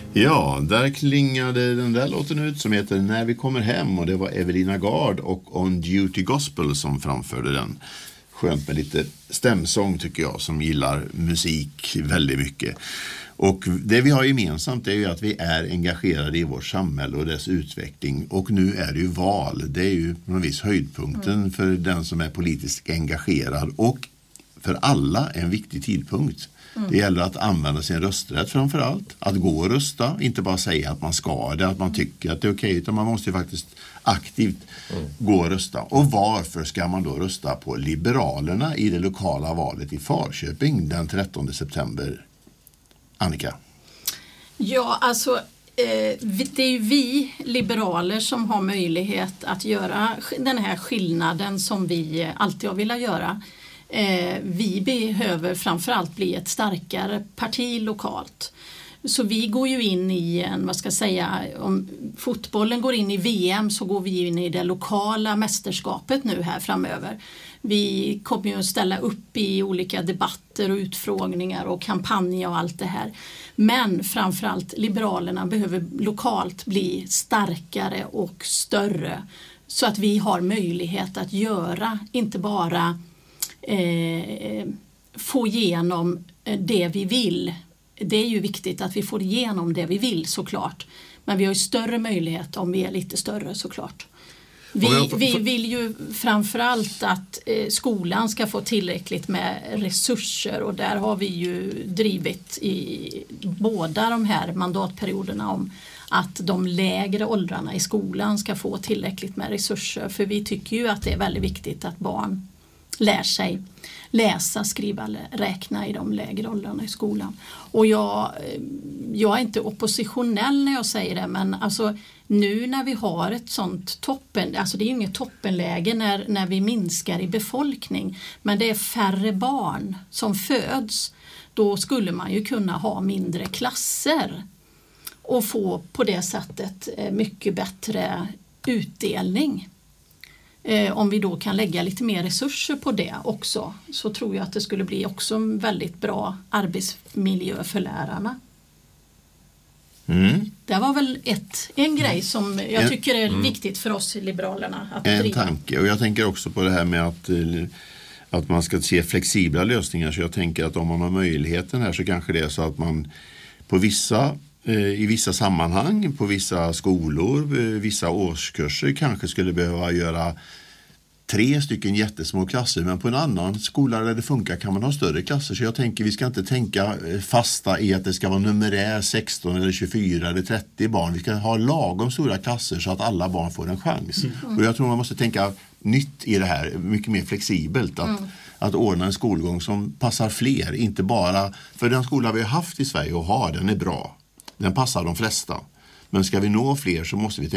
Ja, där klingade den där låten ut som heter När vi kommer hem, och det var Evelina Gard och On Duty Gospel som framförde den. Skönt med lite stämsång tycker jag, som gillar musik väldigt mycket. Och det vi har gemensamt är ju att vi är engagerade i vårt samhälle och dess utveckling. Och nu är det ju val. Det är ju på en viss höjdpunkten för den som är politiskt engagerad. Och för alla en viktig tidpunkt. Det gäller att använda sin rösträtt framför allt. Att gå och rösta. Inte bara säga att man ska det, att man tycker att det är okej. Utan man måste ju faktiskt aktivt gå och rösta. Och varför ska man då rösta på Liberalerna i det lokala valet i Falköping den 13 september? Annika? Ja, alltså det är ju vi liberaler som har möjlighet att göra den här skillnaden som vi alltid har velat göra. Vi behöver framförallt bli ett starkare parti lokalt. Så vi går ju in i om fotbollen går in i VM så går vi in i det lokala mästerskapet nu här framöver. Vi kommer ju att ställa upp i olika debatter och utfrågningar och kampanjer och allt det här. Men framförallt Liberalerna behöver lokalt bli starkare och större så att vi har möjlighet att göra, inte bara få igenom det vi vill. Det är ju viktigt att vi får igenom det vi vill såklart. Men vi har ju större möjlighet om vi är lite större såklart. Vi vill ju framförallt att skolan ska få tillräckligt med resurser, och där har vi ju drivit i båda de här mandatperioderna om att de lägre åldrarna i skolan ska få tillräckligt med resurser. För vi tycker ju att det är väldigt viktigt att barn lär sig läsa, skriva, räkna i de lägre åldrarna i skolan. Och jag är inte oppositionell när jag säger det, men alltså nu när vi har ett sånt toppen, alltså det är ju inget toppenläge när vi minskar i befolkning, men det är färre barn som föds, då skulle man ju kunna ha mindre klasser och få på det sättet mycket bättre utdelning. Om vi då kan lägga lite mer resurser på det också, så tror jag att det skulle bli också en väldigt bra arbetsmiljö för lärarna. Det var väl en grej som jag tycker är viktigt för oss i Liberalerna att driva. En tanke, och jag tänker också på det här med att man ska se flexibla lösningar, så jag tänker att om man har möjligheten här så kanske det är så att man i vissa sammanhang, på vissa skolor, vissa årskurser kanske skulle behöva göra 3 stycken jättesmå klasser, men på en annan skola där det funkar kan man ha större klasser. Så jag tänker, vi ska inte tänka fasta i att det ska vara numerär 16 eller 24 eller 30 barn. Vi ska ha lagom stora klasser så att alla barn får en chans. Och jag tror man måste tänka nytt i det här, mycket mer flexibelt. Att ordna en skolgång som passar fler, inte bara för den skola vi har haft i Sverige och har, den är bra. Den passar de flesta. Men ska vi nå fler så måste vi tänka